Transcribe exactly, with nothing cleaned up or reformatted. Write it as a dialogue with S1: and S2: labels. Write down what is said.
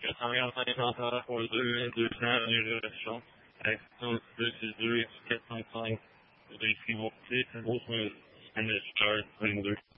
S1: quatre cent quarante-cinq heures pour deux, deux cents, réservation. Action plus deux, quatre cent cinq. J'ai écrit mon petit, c'est beau, c'est un éditeur, vingt-deux.